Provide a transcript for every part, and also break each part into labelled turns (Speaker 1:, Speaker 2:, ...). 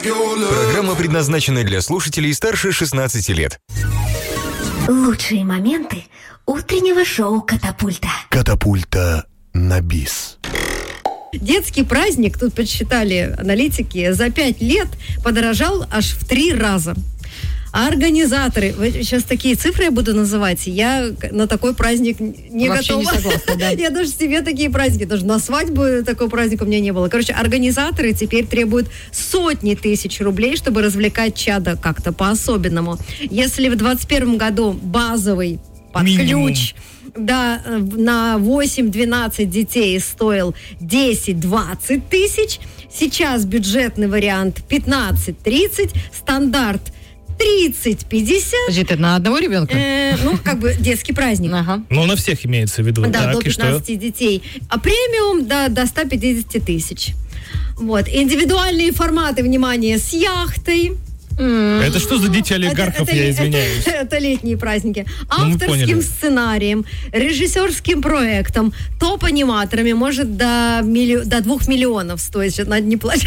Speaker 1: Программа предназначена для слушателей старше 16 лет.
Speaker 2: Лучшие моменты утреннего шоу «Катапульта».
Speaker 3: Катапульта на бис.
Speaker 4: Детский праздник, тут подсчитали аналитики, за 5 лет подорожал аж в 3 раза. А организаторы, сейчас такие цифры я буду называть, я на такой праздник не
Speaker 5: вообще
Speaker 4: готова.
Speaker 5: Не согласна, да.
Speaker 4: Я даже себе такие праздники, даже на свадьбу такого праздника у меня не было. Короче, организаторы теперь требуют сотни тысяч рублей, чтобы развлекать чадо как-то по-особенному. Если в 2021 году базовый под ключ, да, на 8-12 детей стоил 10-20 тысяч, сейчас бюджетный вариант 15-30, стандарт 30-50.
Speaker 5: Подожди, ты на одного ребенка?
Speaker 4: Детский праздник.
Speaker 5: Ага.
Speaker 6: Ну, на всех имеется в виду.
Speaker 4: Да,
Speaker 6: так,
Speaker 4: до 15 детей. А премиум до 150 тысяч. Вот. Индивидуальные форматы, внимание, с яхтой.
Speaker 6: Это что за дети олигархов, я извиняюсь?
Speaker 4: Это летние праздники.
Speaker 6: мы
Speaker 4: Авторским
Speaker 6: поняли.
Speaker 4: сценарием, режиссерским проектом, топ-аниматорами может до 2 миллионов стоить. Сейчас надо не платить.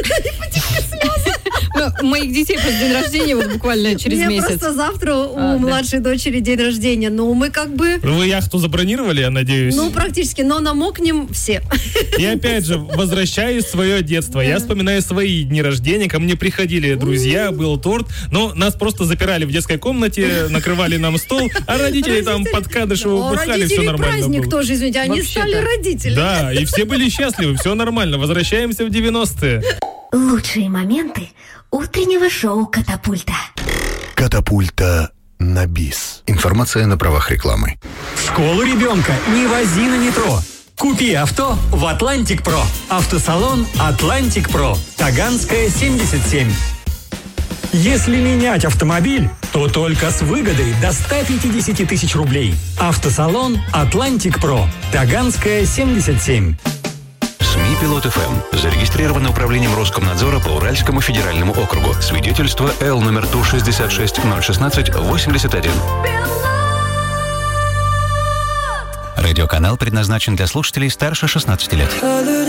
Speaker 5: Моих детей просто день рождения вот буквально через
Speaker 4: У меня
Speaker 5: месяц.
Speaker 4: просто завтра у младшей дочери день рождения. Но мы как бы...
Speaker 6: Вы яхту забронировали, я надеюсь?
Speaker 4: Ну, практически. Но намокнем все.
Speaker 6: И опять же, возвращаюсь в свое детство. Я вспоминаю свои дни рождения. Ко мне приходили друзья, был торт. Но нас просто запирали в детской комнате, накрывали нам стол, а родители там под Кадышева бухали, все нормально
Speaker 4: праздник
Speaker 6: было.
Speaker 4: тоже, извините, они
Speaker 5: Вообще-то.
Speaker 4: стали родителями.
Speaker 6: Да, и все были счастливы, все нормально. Возвращаемся в 90-е.
Speaker 2: Лучшие моменты утреннего шоу «Катапульта».
Speaker 3: Катапульта на бис. Информация на правах рекламы.
Speaker 7: В школу ребенка не вози на метро. Купи авто в Атлантик Про. Автосалон Атлантик Про. Таганская, 77. Если менять автомобиль, то только с выгодой до 150 тысяч рублей. Автосалон Атлантик Про. Таганская, 77.
Speaker 8: СМИ «Пилот ФМ». Зарегистрировано управлением Роскомнадзора по Уральскому федеральному округу. Свидетельство Л номер ТУ-66-016-81. Радиоканал предназначен для слушателей старше 16 лет.